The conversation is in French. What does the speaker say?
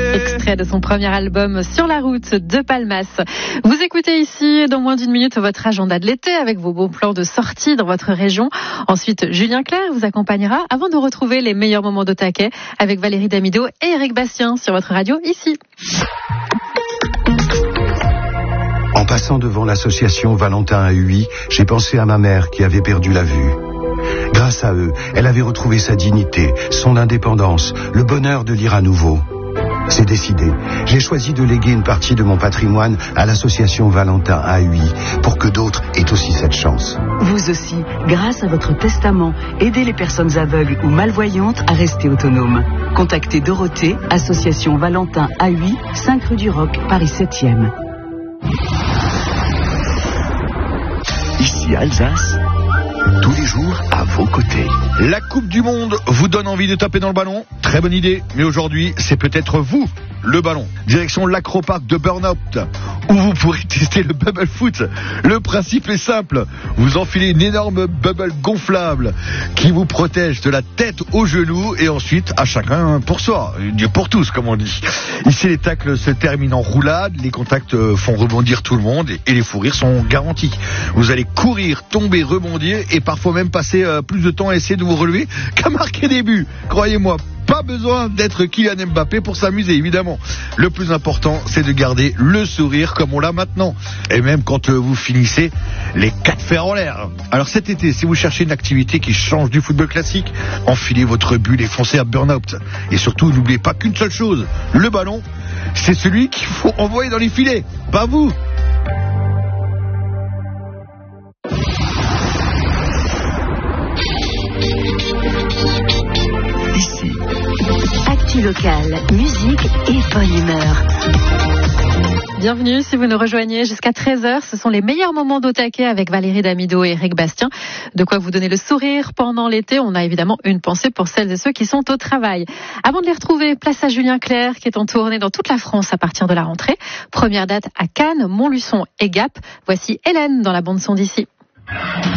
Extrait de son premier album Sur la route de Palmas. Vous écoutez ici, dans moins d'une minute, votre agenda de l'été avec vos bons plans de sortie dans votre région. Ensuite, Julien Clerc vous accompagnera avant de retrouver les meilleurs moments de taquet avec Valérie Damido et Eric Bastien sur votre radio ici. En passant devant l'association Valentin à Huy, j'ai pensé à ma mère qui avait perdu la vue. Grâce à eux, elle avait retrouvé sa dignité, son indépendance, le bonheur de lire à nouveau. C'est décidé. J'ai choisi de léguer une partie de mon patrimoine à l'association Valentin à Huy pour que d'autres aient aussi cette chance. Vous aussi, grâce à votre testament, aidez les personnes aveugles ou malvoyantes à rester autonomes. Contactez Dorothée, association Valentin à Huy, 5 rue du Roc, Paris 7e. Ici Alsace, tous les jours à vos côtés. La Coupe du Monde vous donne envie de taper dans le ballon? Très bonne idée, mais aujourd'hui, c'est peut-être vous, le ballon. Direction l'Acropark de Burnout, où vous pourrez tester le bubble foot. Le principe est simple, vous enfilez une énorme bubble gonflable qui vous protège de la tête aux genoux et ensuite à chacun pour soi, Dieu pour tous comme on dit. Ici les tacles se terminent en roulade, les contacts font rebondir tout le monde et les fous rires sont garantis. Vous allez courir, tomber, rebondir et parfois même passer plus de temps à essayer de vous relever qu'à marquer des buts. Croyez-moi, pas besoin d'être Kylian Mbappé pour s'amuser, évidemment. Le plus important, c'est de garder le sourire comme on l'a maintenant. Et même quand vous finissez les 4 fers en l'air. Alors cet été, si vous cherchez une activité qui change du football classique, enfilez votre bulle et foncez à Burnout. Et surtout, n'oubliez pas qu'une seule chose, le ballon, c'est celui qu'il faut envoyer dans les filets, pas vous. Actu local, musique et bonne humeur. Bienvenue si vous nous rejoignez jusqu'à 13h. Ce sont les meilleurs moments d'au taquet avec Valérie Damido et Eric Bastien. De quoi vous donner le sourire pendant l'été. On a évidemment une pensée pour celles et ceux qui sont au travail. Avant de les retrouver, place à Julien Clerc qui est en tournée dans toute la France à partir de la rentrée. Première date à Cannes, Montluçon et Gap. Voici Hélène dans la bande-son d'ici.